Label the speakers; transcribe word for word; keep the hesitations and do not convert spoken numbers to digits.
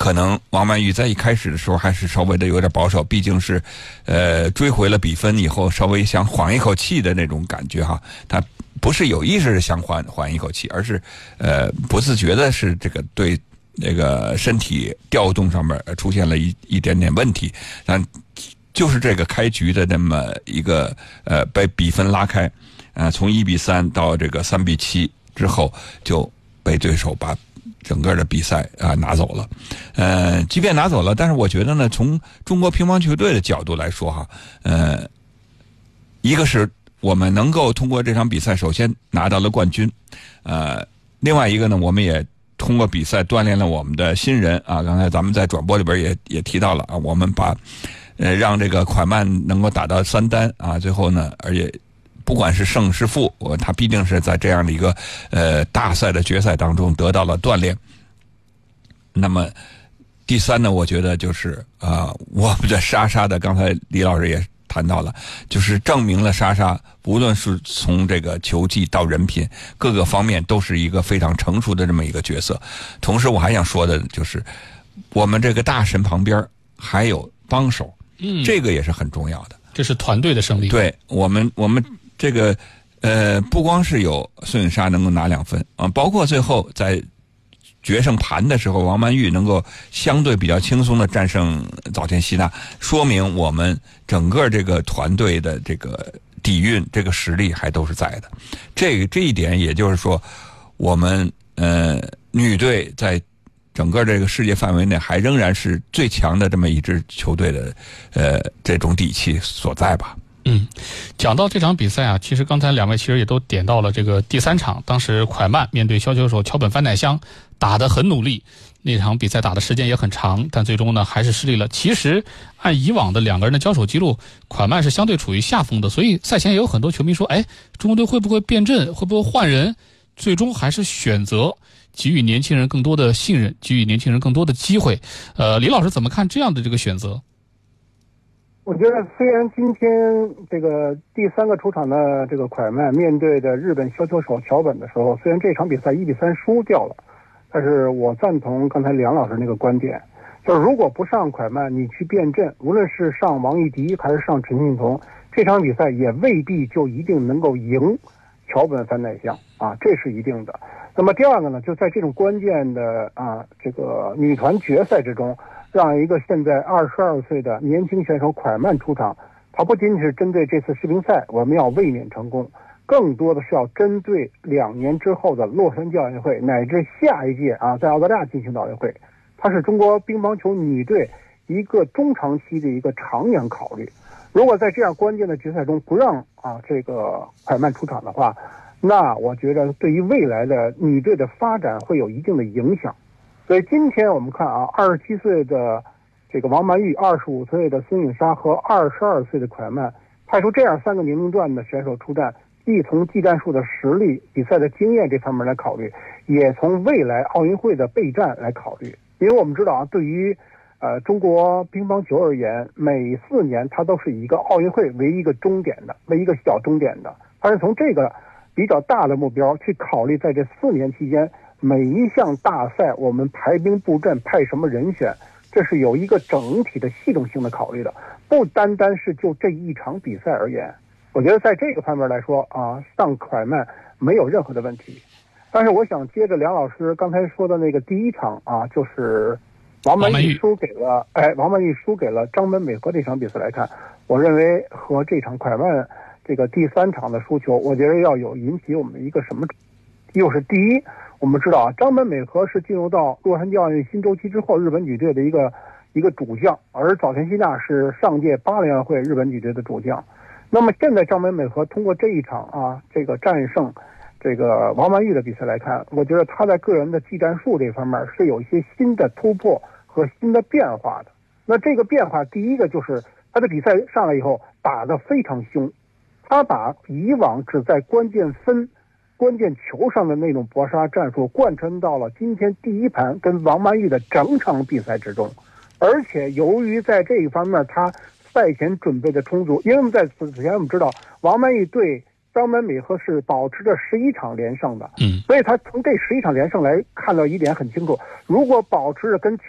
Speaker 1: 可能王曼玉在一开始的时候还是稍微的有点保守，毕竟是呃追回了比分以后，稍微想缓一口气的那种感觉哈。他不是有意识的想缓缓一口气，而是呃不自觉的是这个对那个身体调动上面出现了一一点点问题，但就是这个开局的那么一个呃被比分拉开，呃从一比三到这个三比七之后，就被对手把整个的比赛啊拿走了。呃，即便拿走了，但是我觉得呢，从中国乒乓球队的角度来说哈，呃，一个是我们能够通过这场比赛首先拿到了冠军，呃，另外一个呢，我们也通过比赛锻炼了我们的新人啊。刚才咱们在转播里边也也提到了啊，我们把呃让这个蒯曼能够打到三单啊，最后呢，而且不管是胜是负，我他必定是在这样的一个呃大赛的决赛当中得到了锻炼。那么第三呢，我觉得就是啊、呃，我们的莎莎的，刚才李老师也谈到了，就是证明了莎莎无论是从这个球技到人品各个方面都是一个非常成熟的这么一个角色。同时我还想说的就是，我们这个大神旁边还有帮手，嗯，这个也是很重要的。
Speaker 2: 这是团队的胜利。
Speaker 1: 对我们，我们这个呃，不光是有孙颖莎能够拿两分啊，包括最后在决胜盘的时候，王曼玉能够相对比较轻松的战胜早田希娜，说明我们整个这个团队的这个底蕴、这个实力还都是在的。这个这一点，也就是说，我们呃女队在整个这个世界范围内还仍然是最强的这么一支球队的呃这种底气所在吧。
Speaker 2: 嗯，讲到这场比赛啊，其实刚才两位其实也都点到了这个第三场，当时蒯曼面对削球手桥本帆乃香打得很努力，那场比赛打的时间也很长，但最终呢还是失利了。其实按以往的两个人的交手记录，蒯曼是相对处于下风的，所以赛前也有很多球迷说，哎，中国队会不会变阵，会不会换人？最终还是选择给予年轻人更多的信任，给予年轻人更多的机会。呃，李老师怎么看这样的这个选择？
Speaker 3: 我觉得虽然今天这个第三个出场的这个蒯曼面对的日本削球手桥本的时候，虽然这场比赛一比三输掉了，但是我赞同刚才梁老师那个观点，就是如果不上蒯曼，你去变阵，无论是上王艺迪还是上陈幸同，这场比赛也未必就一定能够赢桥本帆乃香啊，这是一定的。那么第二个呢，就在这种关键的啊这个女团决赛之中，让一个现在二十二岁的年轻选手蒯曼出场，他不仅仅是针对这次世乒赛我们要卫冕成功，更多的是要针对两年之后的洛杉矶奥运会乃至下一届啊在澳大利亚进行的奥运会，它是中国乒乓球女队一个中长期的一个长远考虑。如果在这样关键的决赛中不让啊这个蒯曼出场的话，那我觉得对于未来的女队的发展会有一定的影响。所以今天我们看啊，二十七岁的这个王曼玉，二十五岁的孙颖莎和二十二岁的蒯曼，派出这样三个年龄段的选手出战，既从技战术的实力、比赛的经验这方面来考虑，也从未来奥运会的备战来考虑。因为我们知道啊，对于呃中国乒乓球而言，每四年它都是以一个奥运会为一个终点的，为一个小终点的。它是从这个比较大的目标去考虑，在这四年期间，每一项大赛我们排兵布阵派什么人选，这是有一个整体的系统性的考虑的，不单单是就这一场比赛而言。我觉得在这个方面来说啊，上蒯曼没有任何的问题。但是我想接着梁老师刚才说的那个第一场啊，就是王曼玉输给了哎王曼玉输给了张本美和这场比赛来看，我认为和这场蒯曼这个第三场的输球，我觉得要有引起我们一个什么，又是第一，我们知道啊，张本美和是进入到洛杉矶奥运新周期之后日本女队的一个一个主将，而早田希娜是上届巴黎奥运会日本女队的主将。那么现在张本美和通过这一场啊这个战胜这个王曼玉的比赛来看，我觉得她在个人的技战术这方面是有一些新的突破和新的变化的。那这个变化，第一个就是她的比赛上来以后打得非常凶，她把以往只在关键分关键球上的那种搏杀战术贯穿到了今天第一盘跟王曼玉的整场比赛之中。而且由于在这一方面她赛前准备的充足，因为我们在此前我们知道王曼玉对张本美和是保持着十一场连胜的，
Speaker 2: 嗯，
Speaker 3: 所以他从这十一场连胜来看到一点很清楚，如果保持着跟